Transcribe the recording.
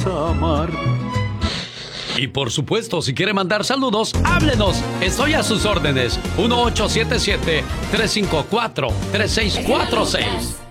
amar. Y por supuesto, si quiere mandar saludos, háblenos. Estoy a sus órdenes. 1877-354-3646.